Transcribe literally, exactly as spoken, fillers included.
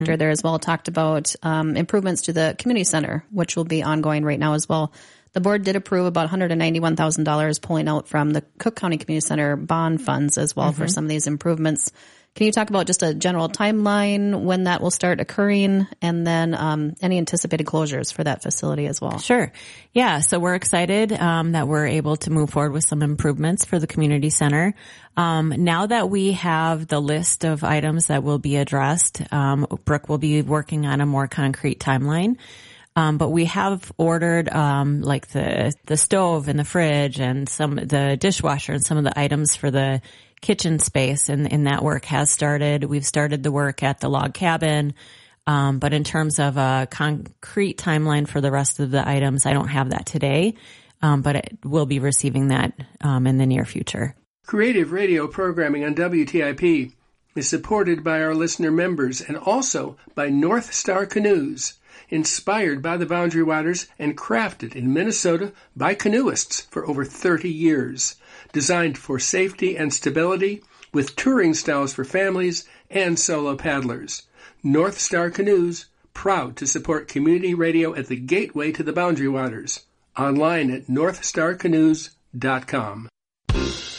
there as well talked about um, improvements to the community center, which will be ongoing right now as well. The board did approve about one hundred ninety-one thousand dollars pulling out from the Cook County Community Center bond funds as well mm-hmm. for some of these improvements. Can you talk about just a general timeline when that will start occurring, and then um, any anticipated closures for that facility as well? Sure. Yeah, so we're excited um, that we're able to move forward with some improvements for the community center. Um, now that we have the list of items that will be addressed, um, Brooke will be working on a more concrete timeline. Um, but we have ordered, um, like the, the stove and the fridge and some, the dishwasher and some of the items for the kitchen space, and, and that work has started. We've started the work at the log cabin. Um, but in terms of a concrete timeline for the rest of the items, I don't have that today. Um, but it, we'll be receiving that, um, in the near future. Creative radio programming on W T I P is supported by our listener members and also by North Star Canoes, inspired by the Boundary Waters and crafted in Minnesota by canoeists for over thirty years. Designed for safety and stability, with touring styles for families and solo paddlers. North Star Canoes, proud to support community radio at the gateway to the Boundary Waters. Online at north star canoes dot com.